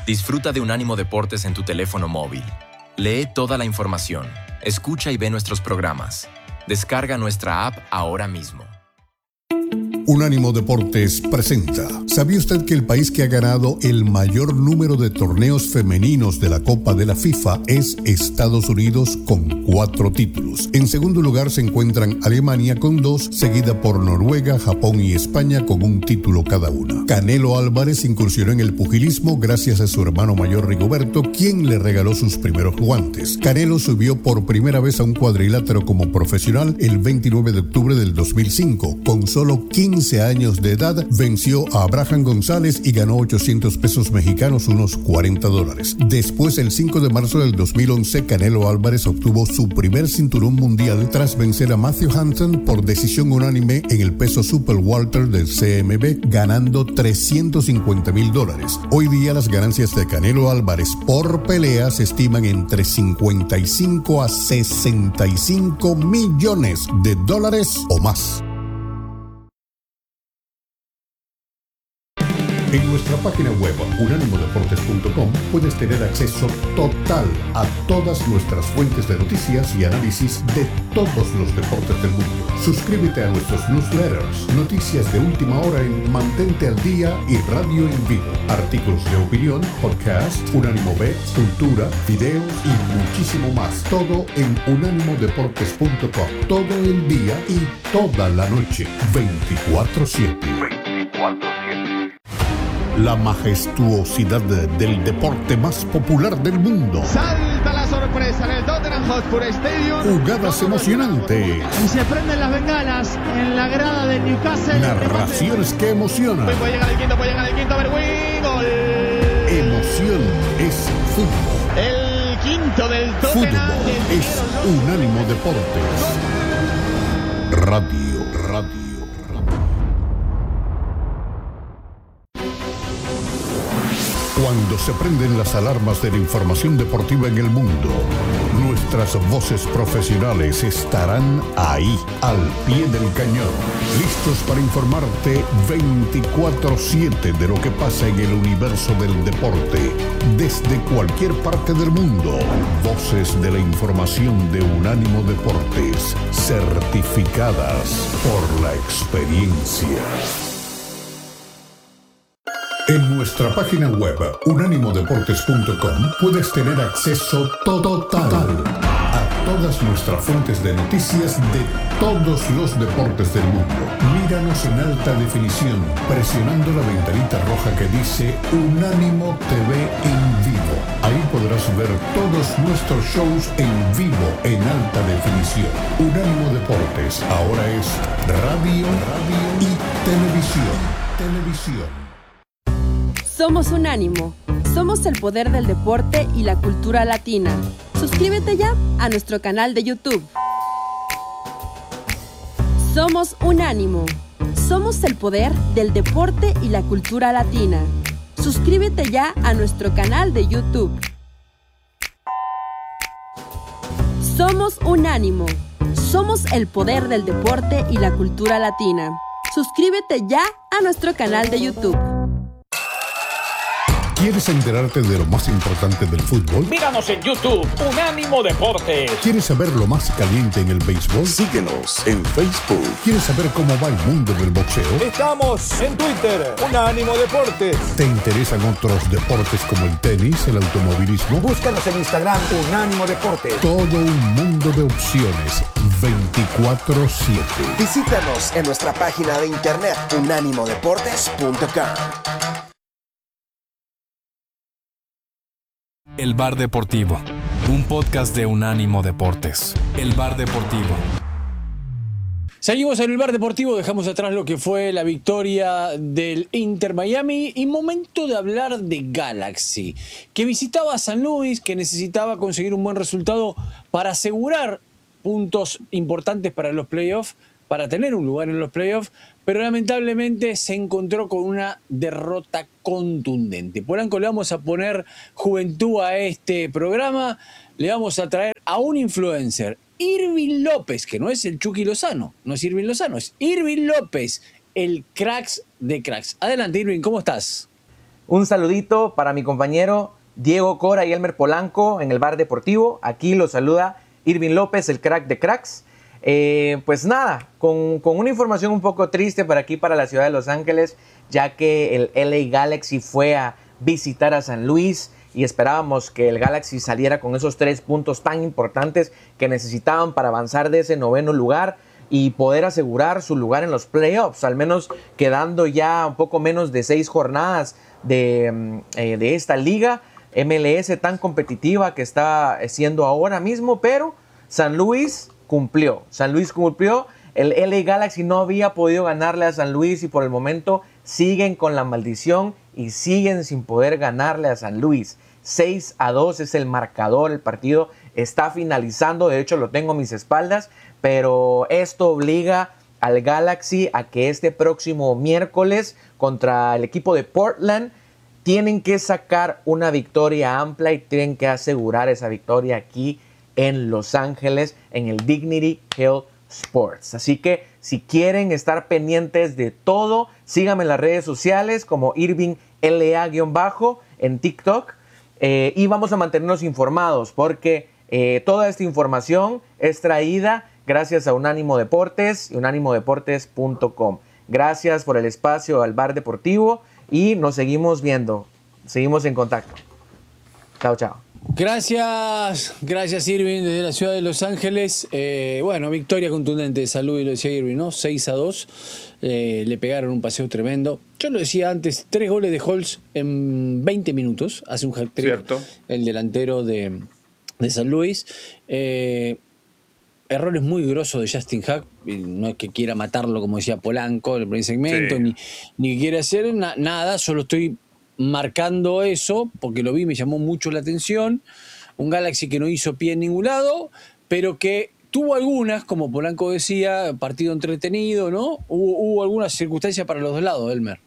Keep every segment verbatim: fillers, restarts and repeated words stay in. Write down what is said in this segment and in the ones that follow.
Disfruta de Unánimo Deportes en tu teléfono móvil. Lee toda la información, escucha y ve nuestros programas. Descarga nuestra app ahora mismo. Unánimo Deportes presenta. ¿Sabía usted que el país que ha ganado el mayor número de torneos femeninos de la Copa de la FIFA es Estados Unidos con cuatro títulos? En segundo lugar se encuentran Alemania con dos, seguida por Noruega, Japón y España con un título cada una. Canelo Álvarez incursionó en el pugilismo gracias a su hermano mayor Rigoberto, quien le regaló sus primeros guantes. Canelo subió por primera vez a un cuadrilátero como profesional el veintinueve de octubre del dos mil cinco. Con solo quince años de edad, venció a Abraham González y ganó ochocientos pesos mexicanos, unos cuarenta dólares. Después, el cinco de marzo del dos mil once, Canelo Álvarez obtuvo su primer cinturón mundial tras vencer a Matthew Hampton por decisión unánime en el peso super welter del C M B, ganando trescientos cincuenta mil dólares. Hoy día las ganancias de Canelo Álvarez por pelea se estiman entre cincuenta y cinco a sesenta y cinco millones de dólares o más. En nuestra página web unánimo deportes punto com puedes tener acceso total a todas nuestras fuentes de noticias y análisis de todos los deportes del mundo. Suscríbete a nuestros newsletters, noticias de última hora en Mantente al Día y Radio en Vivo, artículos de opinión, podcast, Unánimo B, cultura, videos y muchísimo más. Todo en unánimo deportes punto com. Todo el día y toda la noche, veinticuatro siete. veinticuatro siete. La majestuosidad del deporte más popular del mundo. Salta la sorpresa en el Tottenham Hotspur Stadium. Jugadas emocionantes. Y se prenden las bengalas en la grada de Newcastle. Narraciones que emocionan. Puede llegar el quinto, puede llegar el quinto, Berwin. Gol. Emoción es fútbol. El quinto del Tottenham. Fútbol es Unánimo Deportes. Radio, radio. Cuando se prenden las alarmas de la información deportiva en el mundo, nuestras voces profesionales estarán ahí, al pie del cañón, listos para informarte veinticuatro siete de lo que pasa en el universo del deporte, desde cualquier parte del mundo. Voces de la información de Unánimo Deportes, certificadas por la experiencia. En nuestra página web unánimo deportes punto com puedes tener acceso total a todas nuestras fuentes de noticias de todos los deportes del mundo. Míranos en alta definición presionando la ventanita roja que dice Unánimo T V en vivo. Ahí podrás ver todos nuestros shows en vivo en alta definición. Unánimo Deportes ahora es radio, radio y televisión. Televisión. Somos Unánimo. Somos el poder del deporte y la cultura latina. Suscríbete ya a nuestro canal de YouTube. Somos Unánimo. Somos el poder del deporte y la cultura latina. Suscríbete ya a nuestro canal de YouTube. Somos Unánimo. Somos el poder del deporte y la cultura latina. Suscríbete ya a nuestro canal de YouTube. ¿Quieres enterarte de lo más importante del fútbol? Míranos en YouTube, Unánimo Deportes. ¿Quieres saber lo más caliente en el béisbol? Síguenos en Facebook. ¿Quieres saber cómo va el mundo del boxeo? Estamos en Twitter, Unánimo Deportes. ¿Te interesan otros deportes como el tenis, el automovilismo? Búscanos en Instagram, Unánimo Deportes. Todo un mundo de opciones, veinticuatro siete. Visítanos en nuestra página de internet, unánimo deportes punto com. El Bar Deportivo, un podcast de Unánimo Deportes. El Bar Deportivo. Seguimos en el Bar Deportivo, dejamos atrás lo que fue la victoria del Inter Miami y momento de hablar de Galaxy, que visitaba a San Luis, que necesitaba conseguir un buen resultado para asegurar puntos importantes para los playoffs, para tener un lugar en los playoffs, pero lamentablemente se encontró con una derrota contundente. Polanco, le vamos a poner juventud a este programa, le vamos a traer a un influencer, Irving López, que no es el Chucky Lozano, no es Irving Lozano, es Irving López, el cracks de cracks. Adelante, Irving, ¿cómo estás? Un saludito para mi compañero Diego Cora y Elmer Polanco en el Bar Deportivo. Aquí los saluda Irving López, el crack de cracks. Eh, pues nada, con, con una información un poco triste para aquí, para la ciudad de Los Ángeles, ya que el L A Galaxy fue a visitar a San Luis y esperábamos que el Galaxy saliera con esos tres puntos tan importantes que necesitaban para avanzar de ese noveno lugar y poder asegurar su lugar en los playoffs, al menos quedando ya un poco menos de seis jornadas de, eh, de esta liga M L S tan competitiva que está siendo ahora mismo, pero San Luis cumplió, San Luis cumplió, el L A Galaxy no había podido ganarle a San Luis y por el momento siguen con la maldición y siguen sin poder ganarle a San Luis. seis a dos es el marcador, el partido está finalizando, de hecho lo tengo a mis espaldas, pero esto obliga al Galaxy a que este próximo miércoles contra el equipo de Portland tienen que sacar una victoria amplia y tienen que asegurar esa victoria aquí en Los Ángeles, en el Dignity Health Sports. Así que si quieren estar pendientes de todo, síganme en las redes sociales como Irving L A-bajo en TikTok eh, y vamos a mantenernos informados porque eh, toda esta información es traída gracias a Unánimo Deportes y unánimo deportes punto com. Gracias por el espacio al Bar Deportivo y nos seguimos viendo. Seguimos en contacto. Chao, chao. Gracias, gracias Irving desde la ciudad de Los Ángeles. Eh, bueno, victoria contundente de San Luis, lo decía Irving, ¿no? seis a dos. Eh, le pegaron un paseo tremendo. Yo lo decía antes, tres goles de Holtz en veinte minutos. Hace un hat-trick. Cierto. El delantero de, de San Luis. Eh, errores muy grosos de Justin Hack. No es que quiera matarlo, como decía Polanco en el primer segmento, sí. ni, ni que quiera hacer na, nada, solo estoy marcando eso, porque lo vi, me llamó mucho la atención. Un Galaxy que no hizo pie en ningún lado, pero que tuvo algunas, como Polanco decía, partido entretenido, ¿no? Hubo, hubo algunas circunstancias para los dos lados, Elmer.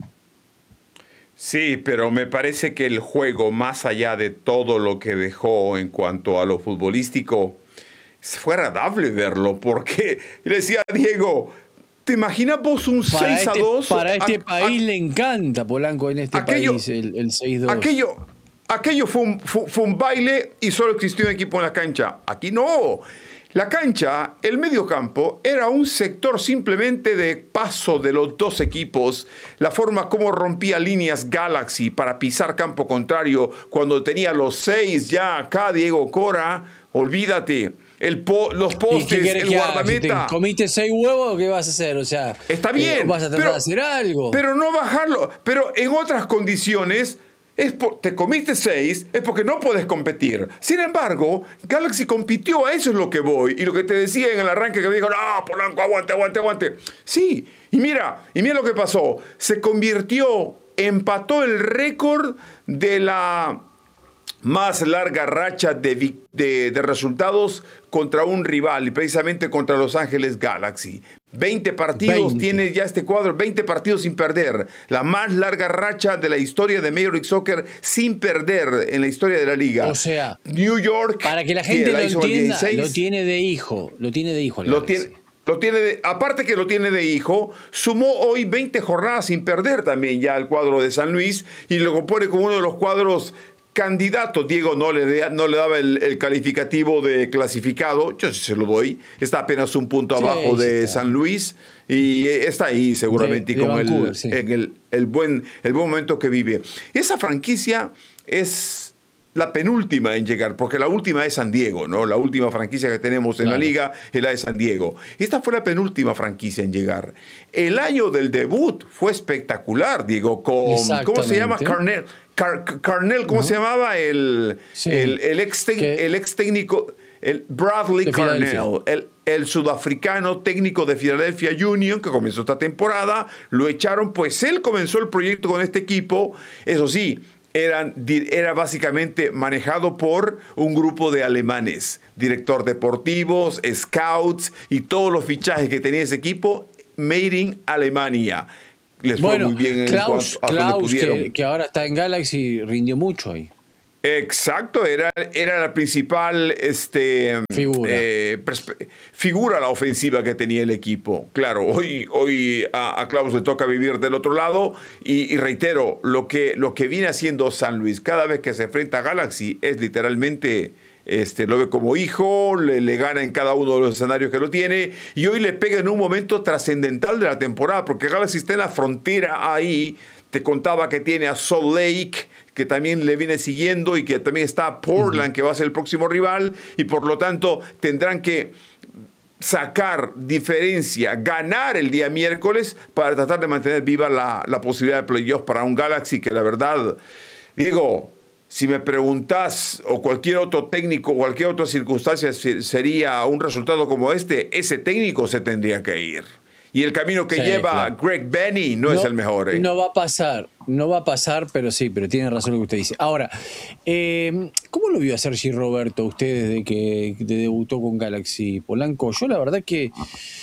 Sí, pero me parece que el juego, más allá de todo lo que dejó en cuanto a lo futbolístico, fue agradable verlo, porque le decía a Diego, ¿te imaginas vos un para seis a este, dos? Para este a, país a, le encanta, Polanco, en este aquello, país, el, el seis dos. Aquello, aquello fue, un, fue, fue un baile y solo existió un equipo en la cancha. Aquí no. La cancha, el medio campo, era un sector simplemente de paso de los dos equipos. La forma como rompía líneas Galaxy para pisar campo contrario cuando tenía los seis ya acá, Diego Cora, olvídate. El po, los postes, el guardameta. Si te comiste seis huevos, ¿qué vas a hacer? O sea, está bien. ¿vas a tratar pero, de hacer algo? Pero no bajarlo. Pero en otras condiciones, es por, te comiste seis, es porque no puedes competir. Sin embargo, Galaxy compitió, a eso es lo que voy. Y lo que te decía en el arranque que me dijo, no, Polanco, aguante, aguante, aguante. Sí, y mira, y mira lo que pasó. Se convirtió, empató el récord de la más larga racha de, de, de resultados contra un rival, y precisamente contra Los Ángeles Galaxy. veinte partidos veinte. Tiene ya este cuadro, veinte partidos sin perder. La más larga racha de la historia de Major League Soccer sin perder en la historia de la liga. O sea, New York, para que la gente lo entienda, lo tiene de hijo, lo tiene de hijo. Lo tiene, lo tiene de, aparte que lo tiene de hijo, sumó hoy veinte jornadas sin perder también ya al cuadro de San Luis y lo compone como uno de los cuadros candidato. Diego no le, no le daba el, el calificativo de clasificado, yo sí se lo doy, está apenas un punto sí, abajo de está. San Luis y está ahí seguramente de, de con Vancouver, el, sí. en el, el, buen, el buen momento que vive. Esa franquicia es la penúltima en llegar, porque la última es San Diego, ¿no? La última franquicia que tenemos en claro. la liga es la de San Diego. Esta fue la penúltima franquicia en llegar. El año del debut fue espectacular, Diego, con, ¿cómo se llama? Carnell. Car Carnell, ¿cómo uh-huh. se llamaba? El, sí. el, el, ex el ex técnico, el Bradley Carnell, el, el sudafricano técnico de Philadelphia Union, que comenzó esta temporada, lo echaron, pues él comenzó el proyecto con este equipo, eso sí, eran, era básicamente manejado por un grupo de alemanes, director deportivos, scouts y todos los fichajes que tenía ese equipo, made in Alemania. Les bueno, fue muy bien en Klaus, cuanto a Klaus donde pudieron. Que, que ahora está en Galaxy, rindió mucho ahí. Exacto, era, era la principal este, figura. Eh, figura la ofensiva que tenía el equipo. Claro, hoy, hoy a, a Klaus le toca vivir del otro lado y, y reitero, lo que, lo que viene haciendo San Luis cada vez que se enfrenta a Galaxy es literalmente... Este, lo ve como hijo, le, le gana en cada uno de los escenarios que lo tiene y hoy le pega en un momento trascendental de la temporada porque Galaxy está en la frontera ahí. Te contaba que tiene a Salt Lake, que también le viene siguiendo y que también está Portland, uh-huh. que va a ser el próximo rival y por lo tanto tendrán que sacar diferencia, ganar el día miércoles para tratar de mantener viva la, la posibilidad de playoffs para un Galaxy que la verdad, digo... Si me preguntás, o cualquier otro técnico, cualquier otra circunstancia sería un resultado como este, ese técnico se tendría que ir. Y el camino que sí, lleva claro. Greg Benny no, no es el mejor. ¿eh? No va a pasar, no va a pasar, pero sí, pero tiene razón lo que usted dice. Ahora, eh, ¿cómo lo vio a Sergi Roberto usted desde que debutó con Galaxy, Polanco? Yo la verdad que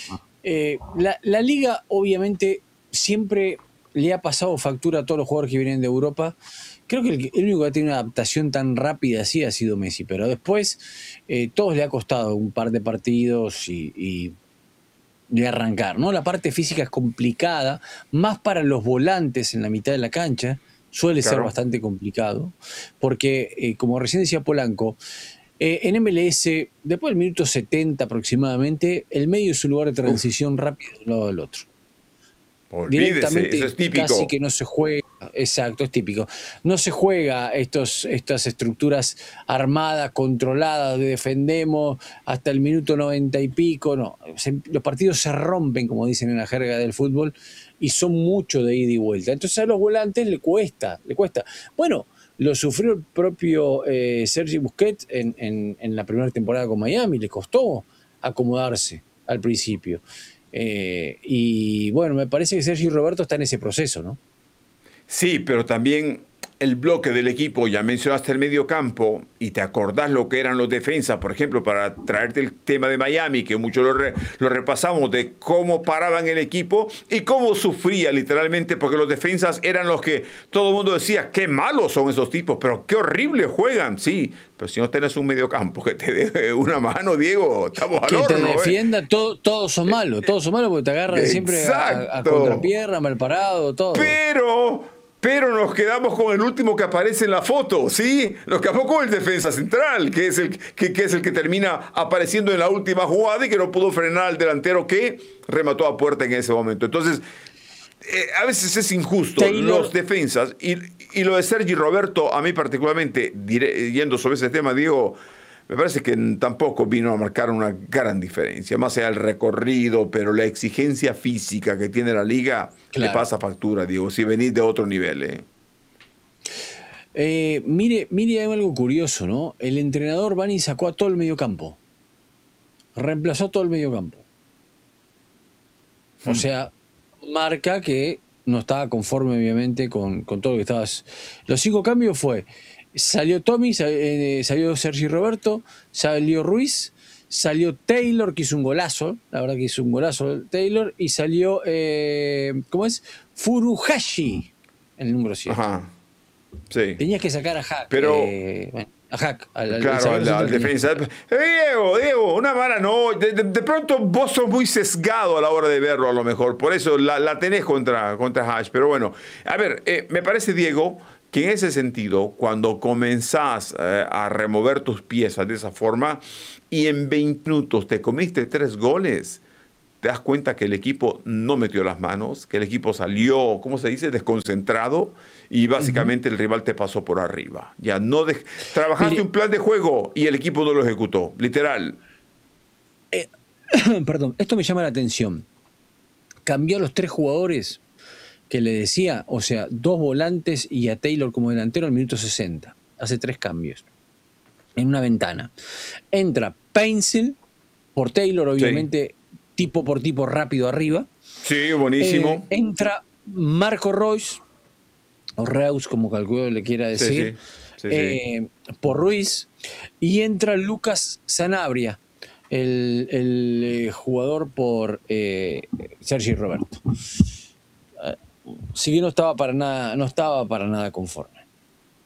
eh, la, la liga obviamente siempre le ha pasado factura a todos los jugadores que vienen de Europa. Creo que el, el único que ha tenido una adaptación tan rápida así ha sido Messi, pero después eh, todos le ha costado un par de partidos y, y de arrancar, ¿no? La parte física es complicada, más para los volantes en la mitad de la cancha, suele claro. ser bastante complicado, porque eh, como recién decía Polanco, eh, en M L S, después del minuto setenta aproximadamente, el medio es un lugar de transición Uf. rápido de un lado al otro. Olvídese, eso es típico. Casi que no se juega, exacto, es típico. No se juega estos, estas estructuras armadas, controladas, de defendemos hasta el minuto noventa y pico, no. Se, los partidos se rompen, como dicen en la jerga del fútbol, y son mucho de ida y vuelta. Entonces a los volantes le cuesta, le cuesta. Bueno, lo sufrió el propio eh, Sergi Busquets en, en, en la primera temporada con Miami, le costó acomodarse al principio. Eh, y bueno, me parece que Sergi Roberto está en ese proceso, ¿no? Sí, pero también el bloque del equipo, ya mencionaste el medio campo y te acordás lo que eran los defensas, por ejemplo, para traerte el tema de Miami, que mucho lo, re, lo repasamos, de cómo paraban el equipo y cómo sufría literalmente, porque los defensas eran los que todo el mundo decía, qué malos son esos tipos, pero qué horrible juegan, sí, pero si no tenés un medio campo que te dé una mano, Diego, estamos al horno. Que te defienda, ¿eh? todo, todos son malos, todos son malos porque te agarran siempre a, a contrapierna, mal parado, todo. Pero... Pero nos quedamos con el último que aparece en la foto, ¿sí? Nos quedamos con el defensa central, que es el que, que es el que termina apareciendo en la última jugada y que no pudo frenar al delantero que remató a puerta en ese momento. Entonces, eh, a veces es injusto. Taylor. Los defensas, y, y lo de Sergi Roberto, a mí particularmente, diré, yendo sobre ese tema, Diego, me parece que tampoco vino a marcar una gran diferencia, más allá del recorrido, pero la exigencia física que tiene la liga claro. le pasa factura, digo, si venís de otro nivel. ¿eh? Eh, mire, mire, hay algo curioso, ¿no? El entrenador Bani sacó a todo el mediocampo, reemplazó todo el mediocampo. O hmm. sea, marca que no estaba conforme, obviamente, con, con todo lo que estabas. Los cinco cambios fue... Salió Tommy, salió Sergi Roberto, salió Ruiz, salió Taylor, que hizo un golazo, la verdad que hizo un golazo Taylor, y salió, eh, ¿cómo es? Furuhashi, el número siete. Ajá, sí. Tenías que sacar a Hack. Pero... Eh, bueno, a Hack. Al, al, claro, al, al defensa. Eh, Diego, Diego, una mala no. De, de, de pronto vos sos muy sesgado a la hora de verlo, a lo mejor. Por eso la, la tenés contra, contra Hash. Pero bueno, a ver, eh, me parece, Diego, que en ese sentido, cuando comenzás eh, a remover tus piezas de esa forma y en veinte minutos te comiste tres goles, te das cuenta que el equipo no metió las manos, que el equipo salió, ¿cómo se dice?, desconcentrado y básicamente uh-huh. el rival te pasó por arriba. Ya no de... Trabajaste Mire, un plan de juego y el equipo no lo ejecutó, literal. Eh, perdón, esto me llama la atención. Cambió a los tres jugadores que le decía, o sea, dos volantes y a Taylor como delantero al minuto sesenta. Hace tres cambios. En una ventana. Entra Painsil por Taylor, obviamente, sí. tipo por tipo rápido arriba. Sí, buenísimo. Eh, entra Marco Reus, o Reus, como calculo le quiera decir, sí, sí. Sí, eh, sí. por Ruiz. Y entra Lucas Sanabria, el, el eh, jugador por eh, Sergi Roberto. Sí que no estaba para nada, no estaba para nada conforme.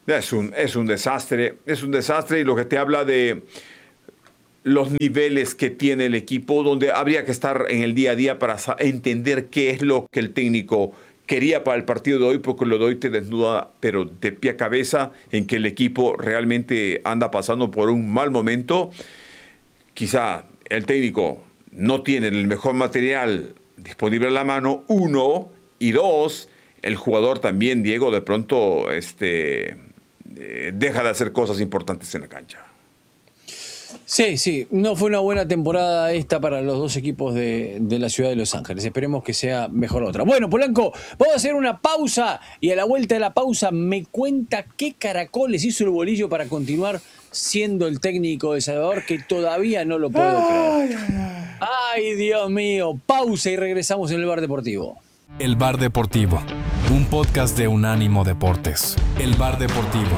Es un, es un desastre, es un desastre y lo que te habla de los niveles que tiene el equipo, donde habría que estar en el día a día para entender qué es lo que el técnico quería para el partido de hoy, porque lo de hoy te desnuda, pero de pie a cabeza, en que el equipo realmente anda pasando por un mal momento. Quizá el técnico no tiene el mejor material disponible a la mano, uno, y dos, el jugador también, Diego, de pronto este, eh, deja de hacer cosas importantes en la cancha. Sí, sí, no fue una buena temporada esta para los dos equipos de, de la ciudad de Los Ángeles. Esperemos que sea mejor otra. Bueno, Polanco, vamos a hacer una pausa y a la vuelta de la pausa me cuenta qué caracoles hizo el Bolillo para continuar siendo el técnico de Salvador, que todavía no lo puedo ay, creer. Ay, ay. Ay, Dios mío. Pausa y regresamos en el Bar Deportivo. El Bar Deportivo, un podcast de Unánimo Deportes. El Bar Deportivo.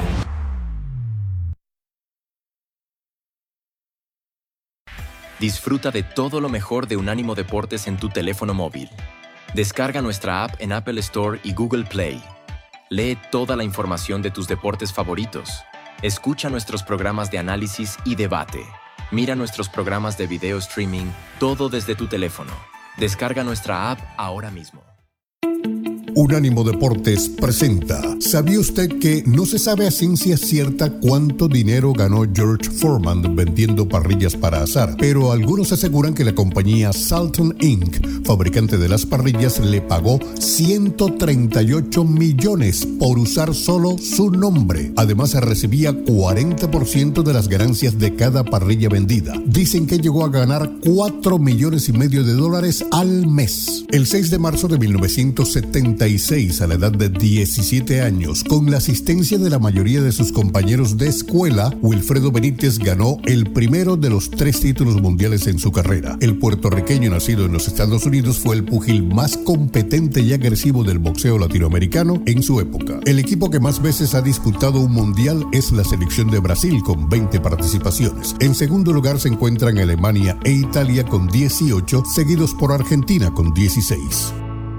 Disfruta de todo lo mejor de Unánimo Deportes en tu teléfono móvil. Descarga nuestra app en Apple Store y Google Play. Lee toda la información de tus deportes favoritos. Escucha nuestros programas de análisis y debate. Mira nuestros programas de video streaming, todo desde tu teléfono. Descarga nuestra app ahora mismo. Unánimo Deportes presenta. ¿Sabía usted que no se sabe a ciencia cierta cuánto dinero ganó George Foreman vendiendo parrillas para asar? Pero algunos aseguran que la compañía Salton incorporated, fabricante de las parrillas, le pagó ciento treinta y ocho millones por usar solo su nombre. Además, recibía cuarenta por ciento de las ganancias de cada parrilla vendida. Dicen que llegó a ganar cuatro millones y medio de dólares al mes. El seis de marzo de mil novecientos setenta y seis, a la edad de diecisiete años, con la asistencia de la mayoría de sus compañeros de escuela, Wilfredo Benítez ganó el primero de los tres títulos mundiales en su carrera. El puertorriqueño nacido en los Estados Unidos fue el púgil más competente y agresivo del boxeo latinoamericano en su época. El equipo que más veces ha disputado un mundial es la selección de Brasil, con veinte participaciones. En segundo lugar se encuentran Alemania e Italia con dieciocho, seguidos por Argentina con dieciséis.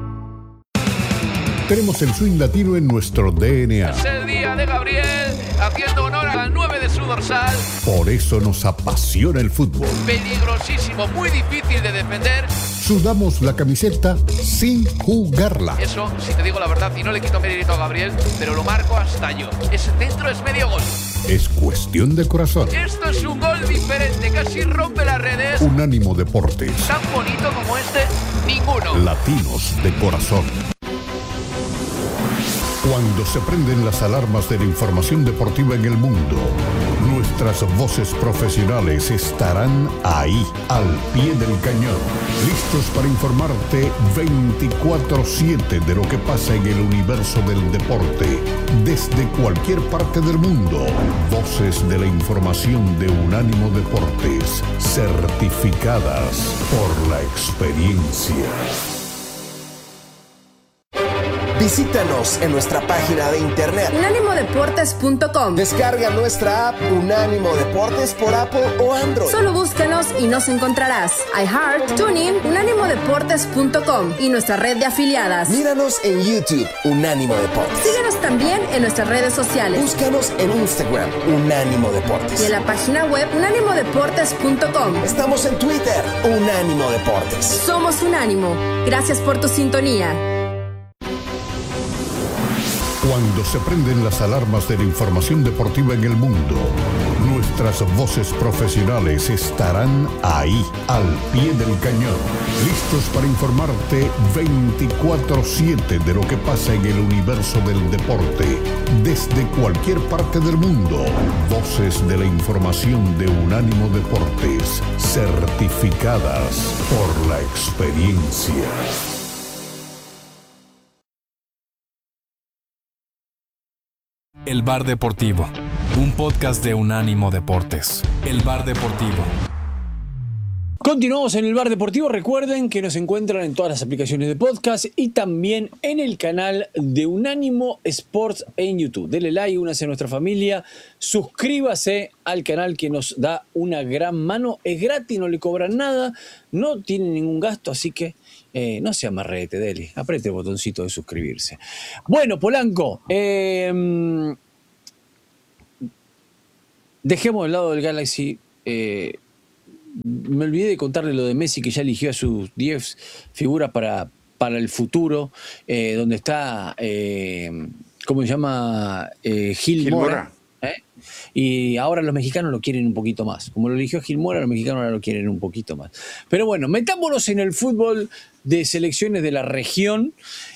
Tenemos el swing latino en nuestro D N A. Es el día de Gabriel, haciendo honor al nueve de su dorsal. Por eso nos apasiona el fútbol. Peligrosísimo, muy difícil de defender. Sudamos la camiseta sin jugarla. Eso, si te digo la verdad, y no le quito mérito a Gabriel, pero lo marco hasta yo. Ese centro es medio gol. Es cuestión de corazón. Esto es un gol diferente, casi rompe las redes. Unánimo Deportes. Tan bonito como este, ninguno. Latinos de corazón. Cuando se prenden las alarmas de la información deportiva en el mundo, nuestras voces profesionales estarán ahí, al pie del cañón, listos para informarte veinticuatro siete de lo que pasa en el universo del deporte, desde cualquier parte del mundo. Voces de la información de Unánimo Deportes, certificadas por la experiencia. Visítanos en nuestra página de internet unánimo deportes punto com. Descarga nuestra app Unánimo Deportes por Apple o Android. Solo búscanos y nos encontrarás. iHeart, TuneIn, unánimo deportes punto com y nuestra red de afiliadas. Míranos en YouTube, Unánimo Deportes. Síguenos también en nuestras redes sociales. Búscanos en Instagram, Unánimo Deportes. Y en la página web unánimo deportes punto com. Estamos en Twitter, Unánimo Deportes. Somos Unánimo. Gracias por tu sintonía. Cuando se prenden las alarmas de la información deportiva en el mundo, nuestras voces profesionales estarán ahí, al pie del cañón, listos para informarte veinticuatro siete de lo que pasa en el universo del deporte, desde cualquier parte del mundo. Voces de la información de Unánimo Deportes, certificadas por la experiencia. El Bar Deportivo, un podcast de Unánimo Deportes. El Bar Deportivo. Continuamos en el Bar Deportivo. Recuerden que nos encuentran en todas las aplicaciones de podcast y también en el canal de Unánimo Sports en YouTube. Dele like, únase a nuestra familia, suscríbase al canal que nos da una gran mano. Es gratis, no le cobran nada, no tiene ningún gasto, así que eh, no se amarrete, dele, apriete el botoncito de suscribirse. Bueno, Polanco, eh, dejemos de lado del Galaxy. Eh, me olvidé de contarle lo de Messi, que ya eligió a sus diez figuras para, para el futuro, eh, donde está, eh, ¿cómo se llama? Eh, Gil, Gil Mora. Mora. ¿Eh? Y ahora los mexicanos lo quieren un poquito más. Como lo eligió Gil Mora, los mexicanos ahora lo quieren un poquito más. Pero bueno, metámonos en el fútbol de selecciones de la región.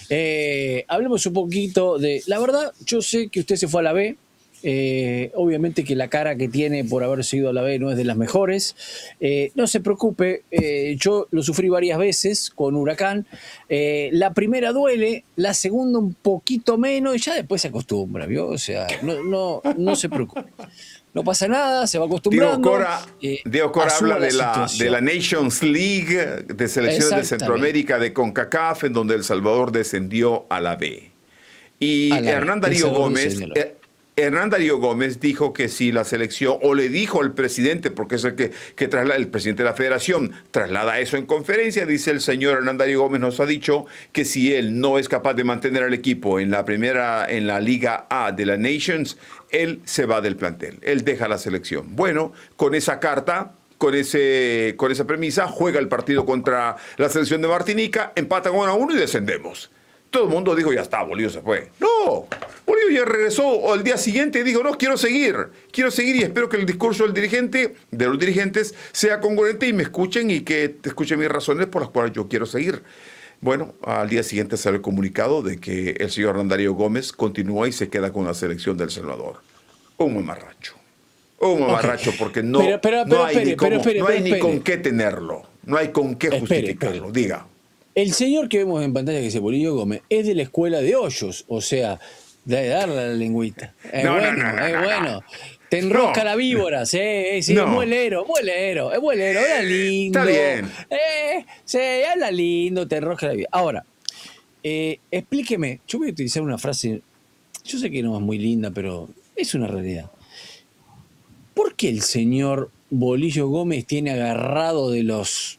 Eh, hablemos un poquito de... La verdad, yo sé que usted se fue a la B. Eh, obviamente que la cara que tiene por haber sido a la B no es de las mejores. Eh, no se preocupe, eh, yo lo sufrí varias veces con Huracán. Eh, la primera duele, la segunda un poquito menos y ya después se acostumbra, ¿vio? O sea, no, no, no se preocupe. No pasa nada, se va acostumbrando. Diego Cora, eh, Diego Cora habla de la, de la Nations League de selecciones de Centroamérica de CONCACAF, en donde El Salvador descendió a la B. Y a la Hernán Darío Gómez... Hernán Darío Gómez dijo que si la selección, o le dijo al presidente, porque es el que, que traslada, el presidente de la federación traslada eso en conferencia, dice el señor Hernán Darío Gómez, nos ha dicho que si él no es capaz de mantener al equipo en la primera, en la Liga A de la Nations, él se va del plantel, él deja la selección. Bueno, con esa carta, con, ese, con esa premisa, juega el partido contra la selección de Martinica, empatan uno a uno y descendemos. Todo el mundo dijo, ya está, Bolillo se fue. No, Bolillo ya regresó al día siguiente y dijo, no, quiero seguir, quiero seguir y espero que el discurso del dirigente, de los dirigentes sea congruente y me escuchen y que te escuchen mis razones por las cuales yo quiero seguir. Bueno, al día siguiente sale el comunicado de que el señor Hernán Darío Gómez continúa y se queda con la selección de El Salvador. Un mamarracho. Un mamarracho okay. Porque no, pero, pero, pero, no hay, espere, ni, cómo, pero, espere, no hay espere. ni con qué tenerlo. No hay con qué justificarlo. Espere, espere. Diga. El señor que vemos en pantalla, que dice Bolillo Gómez, es de la escuela de Hoyos, o sea, de darle la lengüita. Es no, bueno, no, no, es no, bueno. No. Te enrosca no. la víbora, sí, sí, no. es muelero, muelero, es muelero, habla lindo. Está bien. Eh, sí, habla lindo, te enrosca la víbora. Ahora, eh, explíqueme, yo voy a utilizar una frase, yo sé que no es muy linda, pero es una realidad. ¿Por qué el señor Bolillo Gómez tiene agarrado de los...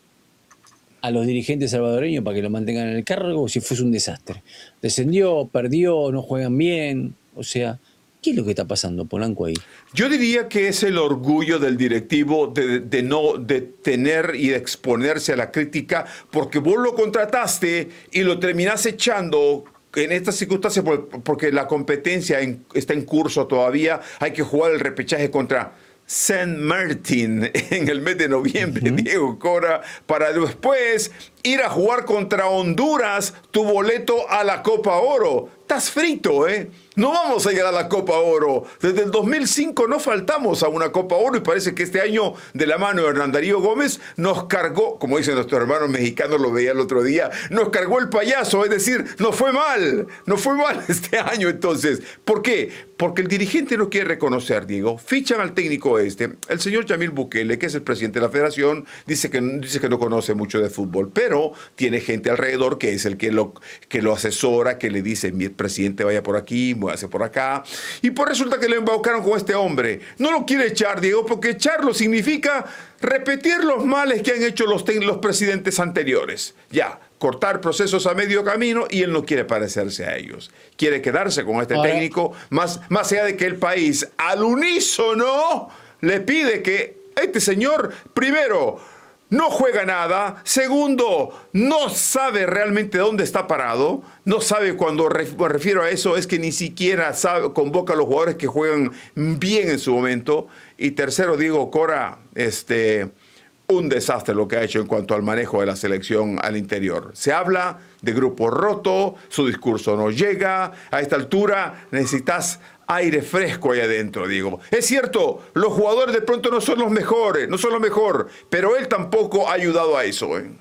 a los dirigentes salvadoreños para que lo mantengan en el cargo si fuese un desastre? Descendió, perdió, no juegan bien. O sea, ¿qué es lo que está pasando, Polanco, ahí? Yo diría que es el orgullo del directivo de, de no de tener y de exponerse a la crítica, porque vos lo contrataste y lo terminás echando en estas circunstancias porque la competencia en, está en curso todavía. Hay que jugar el repechaje contra Saint Martin en el mes de noviembre, uh-huh. Diego Cora, para después ir a jugar contra Honduras tu boleto a la Copa Oro. Estás frito, ¿eh? No vamos a llegar a la Copa Oro. Desde el dos mil cinco no faltamos a una Copa Oro y parece que este año, de la mano de Hernán Darío Gómez, nos cargó, como dicen nuestros hermanos mexicanos, lo veía el otro día, nos cargó el payaso, es decir, nos fue mal, nos fue mal este año entonces. ¿Por qué? Porque el dirigente no quiere reconocer, Diego. Fichan al técnico este, el señor Yamil Bukele, que es el presidente de la federación, dice que, dice que no conoce mucho de fútbol, pero tiene gente alrededor que es el que lo, que lo asesora, que le dice, mi presidente vaya por aquí, muévase por acá. Y pues resulta que le embaucaron con este hombre. No lo quiere echar, Diego, porque echarlo significa repetir los males que han hecho los, los presidentes anteriores. Ya, cortar procesos a medio camino y él no quiere parecerse a ellos. Quiere quedarse con este Ahora, técnico, más, más allá de que el país al unísono le pide que este señor, primero, no juega nada. Segundo, no sabe realmente dónde está parado. No sabe, cuando me refiero a eso, es que ni siquiera sabe, convoca a los jugadores que juegan bien en su momento. Y tercero, Diego Cora, este, un desastre lo que ha hecho en cuanto al manejo de la selección al interior. Se habla de grupo roto, su discurso no llega. A esta altura necesitas aire fresco ahí adentro, digo. Es cierto, los jugadores de pronto no son los mejores, no son lo mejor, pero él tampoco ha ayudado a eso, ¿eh?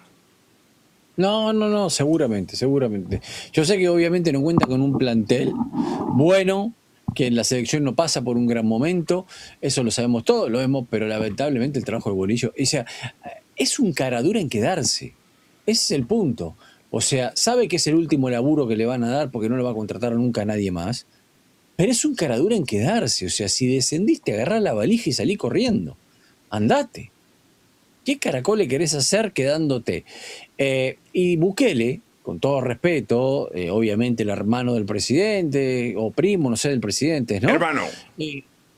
No, no, no, seguramente, seguramente. Yo sé que obviamente no cuenta con un plantel bueno, que en la selección no pasa por un gran momento, eso lo sabemos todos, lo vemos, pero lamentablemente el trabajo del Bolillo, o sea, es un cara dura en quedarse, ese es el punto. O sea, sabe que es el último laburo que le van a dar porque no le va a contratar nunca a nadie más, pero es un cara dura en quedarse. O sea, si descendiste, agarrá la valija y salí corriendo. Andate. ¿Qué caracol le querés hacer quedándote? Eh, y Bukele, con todo respeto, eh, obviamente el hermano del presidente, o primo, no sé, del presidente, ¿no? Hermano. Eh,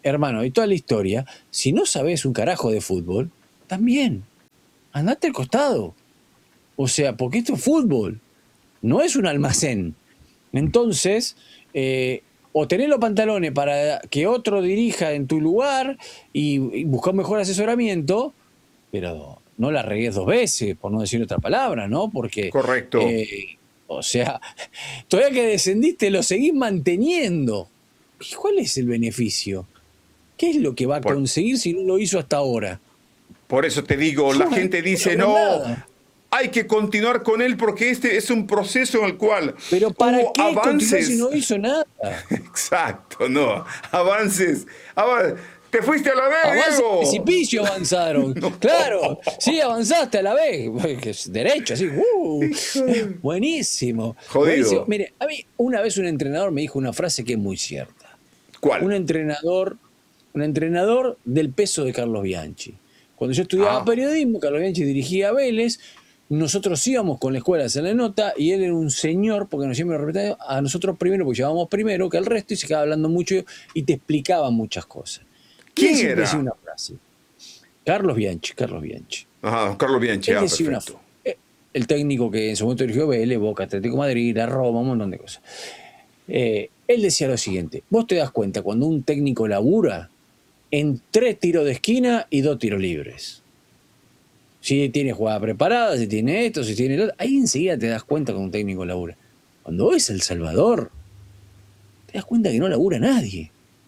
hermano, y toda la historia, si no sabes un carajo de fútbol, también, andate al costado. O sea, porque esto es fútbol, no es un almacén. Entonces, eh, o tenés los pantalones para que otro dirija en tu lugar y, y buscar mejor asesoramiento, pero no la regues dos veces, por no decir otra palabra, ¿no? Porque... Correcto. Eh, o sea, todavía que descendiste lo seguís manteniendo. ¿Cuál es el beneficio? ¿Qué es lo que va a por, conseguir si no lo hizo hasta ahora? Por eso te digo, la gente dice, no, nada. hay que continuar con él porque este es un proceso en el cual Pero ¿para hubo qué avances. Si no hizo nada? Exacto, no, avances. avances. Te fuiste a la vez, Avance Diego. Precipicio avanzaron. No. Claro, sí, avanzaste a la vez. Derecho, así. Uh, buenísimo. Jodido. Buenísimo. Mire, a mí una vez un entrenador me dijo una frase que es muy cierta. ¿Cuál? Un entrenador, un entrenador del peso de Carlos Bianchi. Cuando yo estudiaba ah. periodismo, Carlos Bianchi dirigía a Vélez. Nosotros íbamos con la escuela a hacer la nota y él era un señor, porque nos siempre repetía a nosotros primero, porque llevábamos primero que el resto y se quedaba hablando mucho y te explicaba muchas cosas. ¿Quién ¿Quién era? Decía una frase? Carlos Bianchi, Carlos Bianchi. Ajá, Carlos Bianchi, él ah, decía perfecto. Una, el técnico que en su momento dirigió Vélez, Boca, Atlético de Madrid, a Roma, un montón de cosas. Eh, él decía lo siguiente, vos te das cuenta cuando un técnico labura en tres tiros de esquina y dos tiros libres. Si tiene jugada preparada, si tiene esto, si tiene lo otro, ahí enseguida te das cuenta cuando un técnico labura. Cuando es El Salvador, te das cuenta que no labura nadie.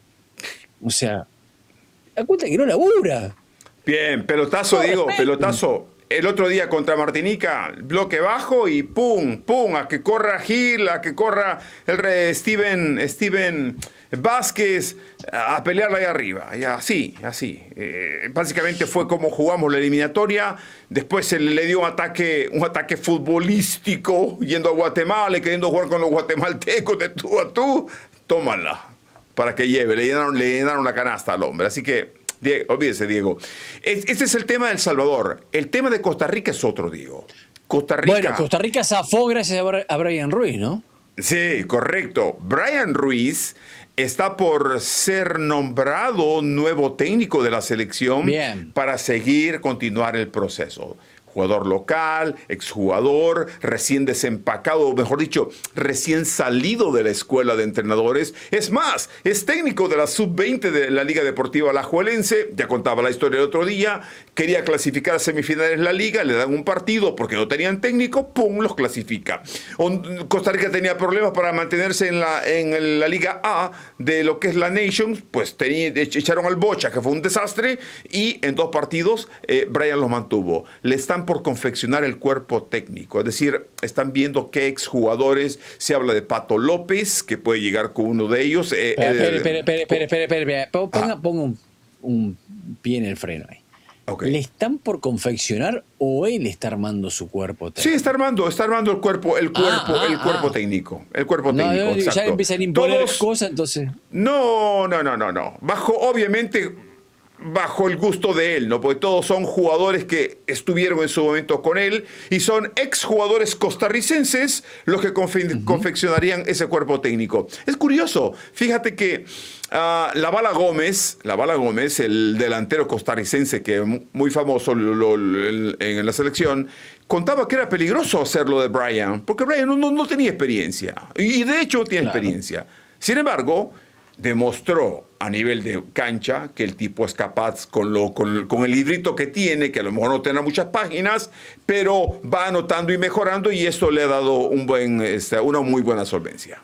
O sea, te das cuenta que no labura. Bien, pelotazo, No, Diego, respeto. pelotazo. El otro día contra Martinica, bloque bajo y pum, pum, a que corra Gil, a que corra el re Steven, Steven Vázquez, a pelearla ahí arriba. Y así, así. Eh, básicamente fue como jugamos la eliminatoria. Después se le dio un ataque, un ataque futbolístico, yendo a Guatemala y queriendo jugar con los guatemaltecos de tú a tú. Tómala, para que lleve. Le llenaron, le llenaron la canasta al hombre. Así que... Diego, olvídese, Diego. Este es el tema de El Salvador. El tema de Costa Rica es otro, Diego. Costa Rica. Bueno, Costa Rica zafó gracias a Brian Ruiz, ¿no? Sí, correcto. Brian Ruiz está por ser nombrado nuevo técnico de la selección. Bien. Para seguir, continuar el proceso. Jugador local, exjugador, recién desempacado, o mejor dicho, recién salido de la escuela de entrenadores. Es más, es técnico de la sub veinte de la Liga Deportiva Alajuelense. Ya contaba la historia el otro día. Quería clasificar a semifinales en la Liga, le dan un partido porque no tenían técnico, ¡pum!, los clasifica. Costa Rica tenía problemas para mantenerse en la, en la Liga A de lo que es la Nations, pues tenía, echaron al Bocha, que fue un desastre, y en dos partidos eh, Brian los mantuvo. Le están por confeccionar el cuerpo técnico, es decir, están viendo qué exjugadores. Se habla de Pato López, que puede llegar con uno de ellos. Eh, espere, espere, espere, espere, espere, espere, espere. Ponga, ponga un, un pie en el freno ahí. Okay. ¿Le están por confeccionar o él está armando su cuerpo técnico? Sí, está armando, está armando el cuerpo, el cuerpo, ah, ah, el cuerpo ah. técnico, el cuerpo no, técnico. No, exacto. Ya empiezan a imponer Todos, cosas, entonces. No, no, no, no, no. Bajo, obviamente, bajo el gusto de él, ¿no? Porque todos son jugadores que estuvieron en su momento con él y son exjugadores costarricenses los que confe- uh-huh. confeccionarían ese cuerpo técnico. Es curioso, fíjate que uh, La Bala Gómez, La Bala Gómez, el delantero costarricense que es muy famoso lo, lo, lo, en la selección, contaba que era peligroso hacerlo de Brian, porque Brian no, no, no tenía experiencia, y de hecho no tiene claro. experiencia. Sin embargo, demostró a nivel de cancha que el tipo es capaz con, lo, con, con el librito que tiene, que a lo mejor no tendrá muchas páginas, pero va anotando y mejorando, y eso le ha dado un buen, este, una muy buena solvencia.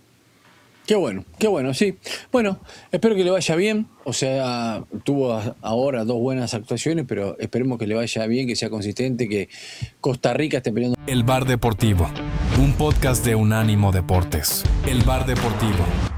Qué bueno, qué bueno, sí. Bueno, espero que le vaya bien. O sea, tuvo ahora dos buenas actuaciones, pero esperemos que le vaya bien, que sea consistente, que Costa Rica esté peleando. El Bar Deportivo, un podcast de Unánimo Deportes. El Bar Deportivo.